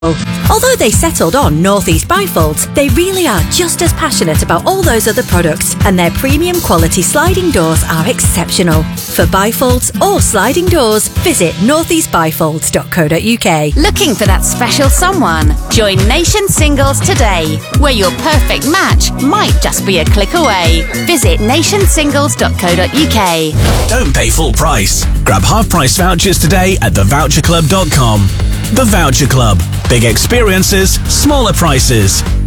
Although they settled on North East Bifolds, they really are just as passionate about all those other products, and their premium quality sliding doors are exceptional. For bifolds or sliding doors, visit northeastbifolds.co.uk. Looking for that special someone? Join Nation Singles today, where your perfect match might just be a click away. Visit nationsingles.co.uk. Don't pay full price. Grab half-price vouchers today at thevoucherclub.com. The Voucher Club. Big experiences, smaller prices.